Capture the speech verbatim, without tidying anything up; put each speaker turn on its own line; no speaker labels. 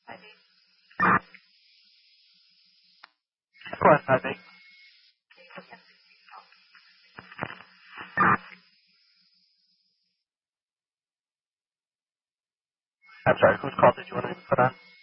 Of course, I think. I'm sorry, whose call did you want to put on?